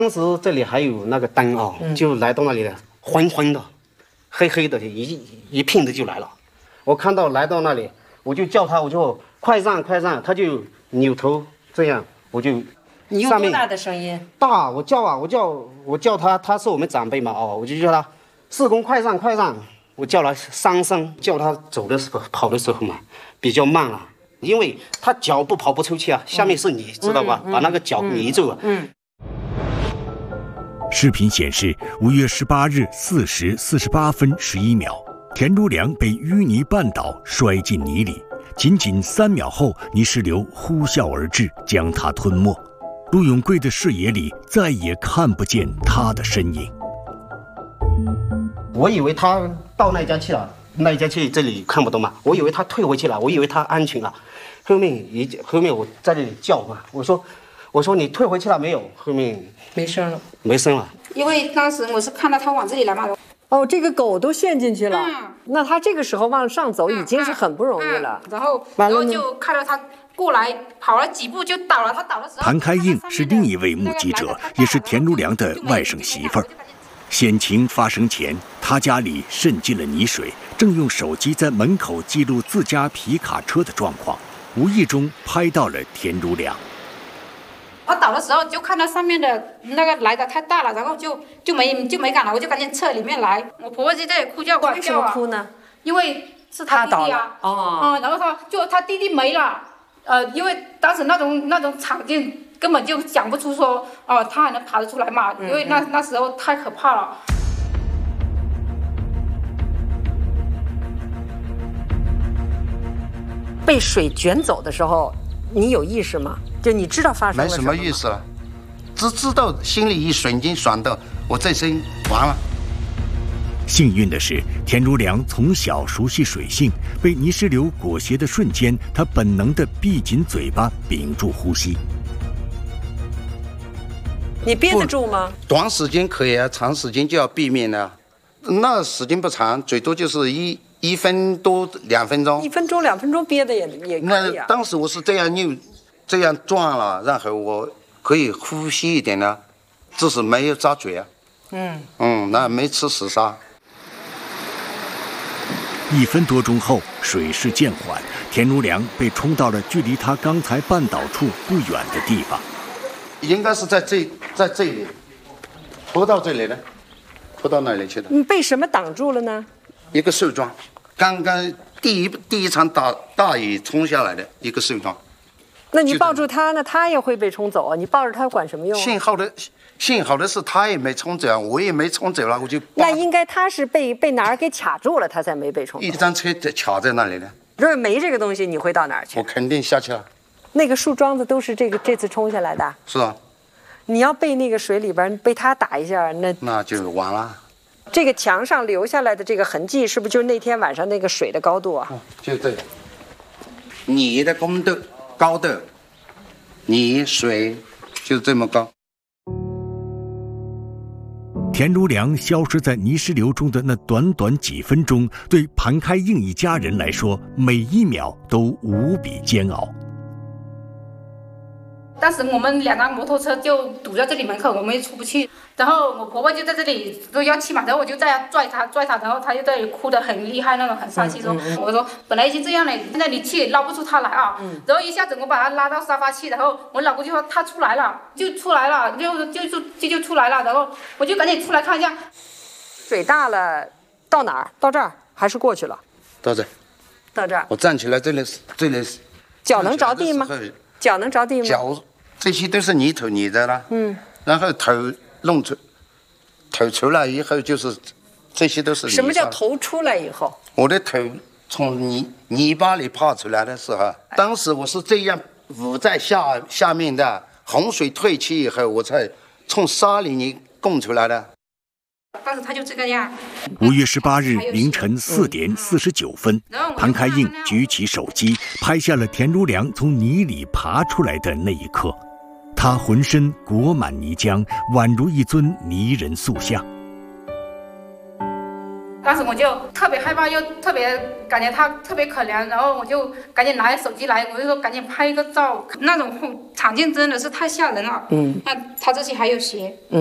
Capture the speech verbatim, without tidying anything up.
当时这里还有那个灯啊、哦，嗯、就来到那里了，昏昏的、黑黑的，一一片的就来了。我看到来到那里，我就叫他，我就快让快让，他就扭头这样，我就。 你用多大的声音？ 大，我叫啊，我叫我叫他，他是我们长辈嘛，哦，我就叫他，四公快让快让，我叫了三声，叫他走的时候跑的时候嘛，比较慢了，因为他脚步跑不出去啊，下面是你、嗯、知道吧、嗯？把那个脚迷住了。嗯。 视频显示，五月十八日四时四十八分十一秒，田如良被淤泥绊倒，摔进泥里，仅仅三秒后，泥石流呼啸而至，将他吞没。陆永贵的视野里再也看不见他的身影。 我以为他到那家去了，那家去这里看不到嘛，我以为他退回去了，我以为他安全了。后面一后面我在这里叫嘛，我说我说你退回去了没有？后面没声了， 没声了。 因为当时我是看到他往这里来嘛。 哦，这个狗都陷进去了。嗯，那他这个时候往上走已经是很不容易了。 嗯嗯、然后然后就看到他。过来跑了几步就倒了，他倒的时候。 谭开印是另一位目击者，也是田如良的外甥媳妇儿。险情发生前，他家里渗进了泥水，正用手机在门口记录自家皮卡车的状况，无意中拍到了田如良。 我倒的时候就看到上面的那个来的太大了，然后就就没就没敢了，我就赶紧撤里面来。我婆婆就在哭叫， 为什么哭呢？ 因为是他弟弟啊，哦，嗯，然后他就他弟弟没了。呃，因为当时那种那种场景根本就想不出说，哦、呃，他还能爬得出来嘛？因为那那时候太可怕了。 被水卷走的时候，你有意识吗？就你知道发生了什么？ 没什么意思了，只知道心里一瞬间想到，我这身完了。 幸运的是，田如良从小熟悉水性，被泥石流裹挟的瞬间，他本能地闭紧嘴巴，屏住呼吸。 你憋得住吗？ 短时间可以啊，长时间就要避免了。那时间不长，最多就是一一分多两分钟。 一分钟两分钟憋的也也可以啊。 那当时我是这样扭，这样转了，然后我可以呼吸一点呢，只是没有扎嘴啊。嗯嗯，那没吃死沙。 一分多钟后，水势渐缓，田如良被冲到了距离他刚才绊倒处不远的地方。 应该是在这，在这里，拖到这里了，拖到哪里去了？ 你被什么挡住了呢？ 一个树桩，刚刚第一第一场大大雨冲下来的一个树桩。 那你抱住他呢，他也会被冲走啊！你抱着他管什么用啊？ 幸好的，幸好的是他也没冲走，我也没冲走了，我就。 那应该他是被被哪儿给卡住了，他才没被冲走。 一辆车卡在那里呢。 如果没这个东西，你会到哪儿去？ 我肯定下去了。 那个树桩子都是这个这次冲下来的。 是啊。 你要被那个水里边被他打一下，那那就完了。 这个墙上留下来的这个痕迹，是不是就是那天晚上那个水的高度啊？ 嗯、就这个。你的高度高度，你水就这么高。 田如良消失在泥石流中的那短短几分钟，对潘开印一家人来说，每一秒都无比煎熬。 当时我们两辆摩托车就堵在这里门口，我们也出不去。然后我婆婆就在这里都要气嘛，然后我就在拽她拽她，然后她就在这里哭得很厉害那种，很伤心说，嗯嗯嗯、我说本来已经这样了，现在你气也捞不出她来啊。嗯、然后一下子我把她拉到沙发去，然后我老公就说她出来了，就出来了，就就就就就出来了，然后我就赶紧出来看一下。 水大了，到哪儿？到这儿还是过去了？ 到这儿。 到这儿。 我站起来，这里这里。 脚能着地吗？脚能着地吗？ 脚。这些都是泥土泥的了，嗯，然后头弄出，头出来以后就是，这些都是泥。 什么叫头出来以后？ 我的头从泥泥巴里爬出来的时候，当时我是这样捂在下下面的，洪水退去以后，我才从沙里面供出来的。 当时他就这个样。 五月十八日凌晨四点四十九分，潘开印举起手机，拍下了田如良从泥里爬出来的那一刻。他浑身裹满泥浆，宛如一尊泥人塑像。 当时时我就特别害怕，又特别感觉他特别可怜，然后我就赶紧拿手机来，我就说赶紧拍一个照。那种场景真的是太吓人了。嗯，那他这些还有血。嗯。